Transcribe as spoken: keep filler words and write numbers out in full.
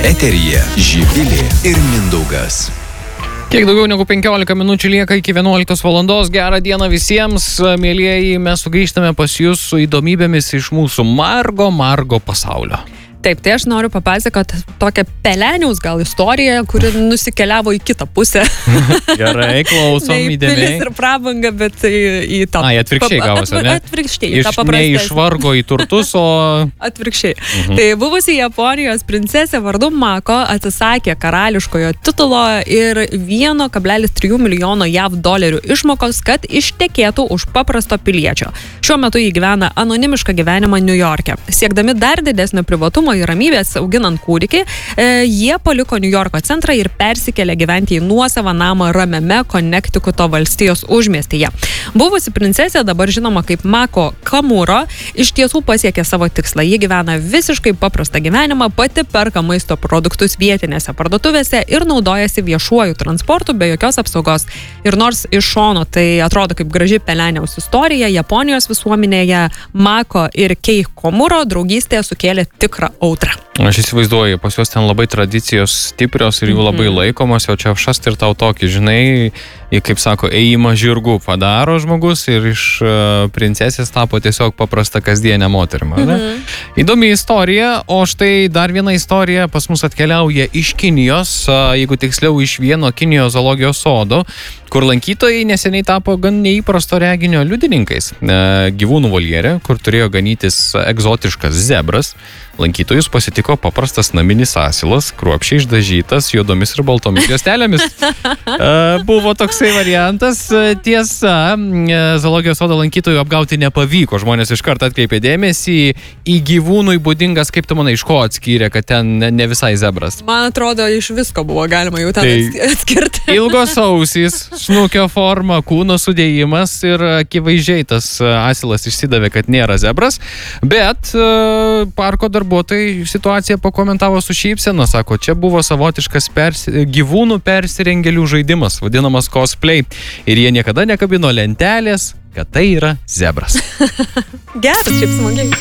Eteryje Živilė ir Mindaugas. Kiek daugiau negu penkiolika minučių lieka iki vienuoliktos valandos. Gerą dieną visiems, mielieji, mes sugrįžtame pas jūs su įdomybėmis iš mūsų margo, margo pasaulio. Taip, tai aš noriu papasakoti tokią peleniaus gal istoriją, kuri nusikeliavo į kitą pusę. Gerai, klausom įdėmiai. Ne į pilis ir prabangą, bet į, į tą... Ai, atvirkščiai gavosi, ne? Atvirkščiai, iš, tą paprastesnį. Ne iš vargo į turtus, o... Atvirkščiai. Mhm. Tai buvusi Japonijos princesė vardu Mako atsisakė karališkojo titulo ir vieno kablelis trijų milijono jav dolerių išmokos, kad ištekėtų už paprasto piliečio. Šiuo metu jį gyvena anonimišką gyvenimą New York'e. Siekdami dar didesnio privatumo ir ramybės auginant kūdikį, e, jie paliko New Yorko centrą ir persikėlė gyventi į nuosavą namą ramiame Konektikuto valstijos užmiestyje. Buvusi princesė, dabar žinoma kaip Mako Kamuro, iš tiesų pasiekė savo tikslą. Ji gyvena visiškai paprastą gyvenimą, pati perka maisto produktus vietinėse parduotuvėse ir naudojasi viešuoju transportu be jokios apsaugos. Ir nors iš šono tai atrodo kaip graži peleniaus istorija, Japonijos visuomenėje Mako ir Kei Komuro draugystė sukėlė tikrą autrą. Aš įsivaizduoju, pas juos ten labai tradicijos stiprios ir jų labai laikomos, o čia šast ir tau tokį, žinai, kaip sako, ėjimą žirgų padaro žmogus ir iš uh, princesės tapo tiesiog paprasta kasdienė moterim. Mhm. Įdomi istorija, o štai dar viena istorija pas mus atkeliauja iš Kinijos, uh, jeigu tiksliau iš vieno Kinijos zoologijos sodo, kur lankytojai neseniai tapo gan neįprasto reginio liudininkais. Uh, gyvūnų voljere, kur turėjo ganytis egzotiškas zebras, lankytojus pasitiko paprastas naminis asilas, kruopščiai išdažytas juodomis ir baltomis juostelėmis. Uh, buvo toksai variantas. Tiesa, zoologijos sodo lankytojų apgauti nepavyko. Žmonės iš karto atkreipė dėmesį į gyvūnui būdingas, kaip tu manai, iš ko atskyrė, kad ten ne visai zebras. Man atrodo, iš visko buvo galima jau ten tai atskirti. Ilgos ausys, snukio forma, kūno sudėjimas ir akivaizdžiai tas asilas išsidavė, kad nėra zebras, bet uh, parko darbuotojai situaciją pakomentavo su šypsena, sako, čia buvo savotiškas persi, gyvūnų persirengėlių žaidimas, vadinamas cosplay, ir jie niekada nekabino lentelės, kad tai yra zebras. Geras, šiaip smagiai.